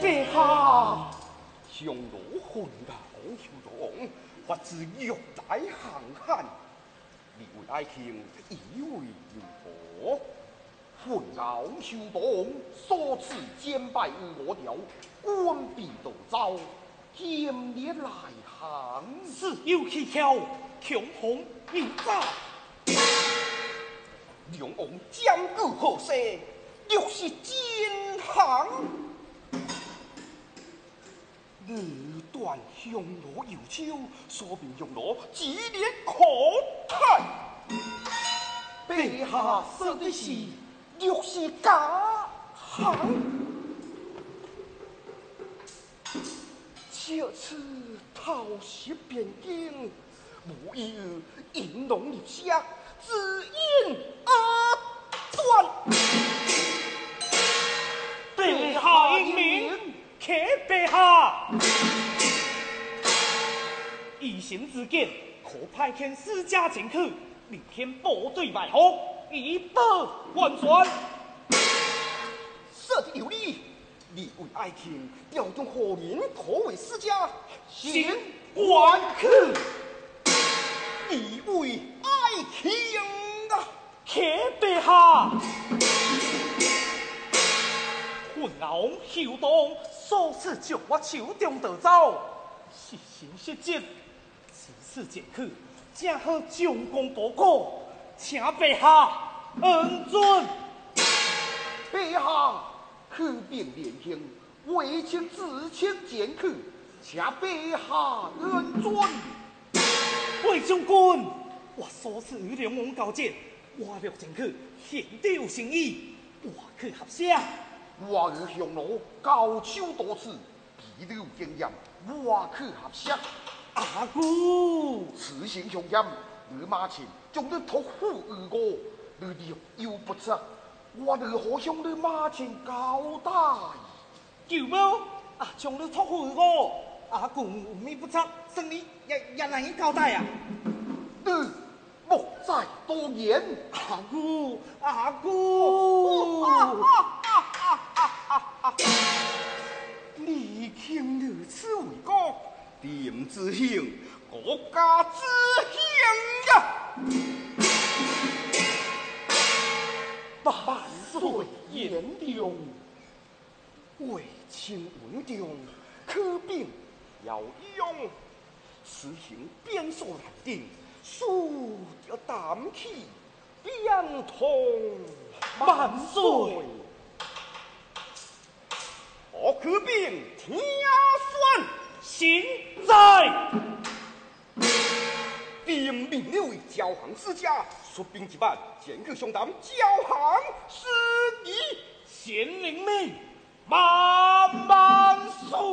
陛下， 匈奴混淆丘中，发自欲来航汉，你为爱卿以为如何？混淆丘中，所持坚败我条，官逼斗招，今日来航， 是有蹊跷，强红有诈。 梁王将军何事？若是奸行，你断匈奴右手，说明匈奴激烈可泰。 陛下说的是， 若是假行，这次逃袭边境，无异于引龙入虾，自因而断。 陛下英明，启陛下。以行之见，可派遣私家前去，领天部队埋伏，以保完全。 说的有理，你为爱卿调动何人可为私家？ 行还去。 你为爱卿啊！ 启陛下。混淆丘东，所此将我手中夺走，是行失职。此次前去，正好将功补过，请陛下恩准。 陛下，去并连兄，为卿自请前去，请陛下恩准。 魏将军，我所此与梁王交战，我若前去，显得有诚意，我去合适。 我与匈奴交手多次，彼此有经验，我去合适。 阿姑， 此行凶险，你马前将你托付于我，你若有不测，我如何向你马前交代？ 有无？将你托付于我，阿姑有咩不测，生你也难以交代啊！ 你莫再多言。 阿姑，阿姑。 你卿如此为国，点之行，国家之行呀！万岁言中，为卿稳重，可并骁勇，此行边所难定，输要胆气，变通万岁。 我可并天算， 现在点名了为交行私家，出兵一万，前去相谈交行事宜。 贤灵命，万岁。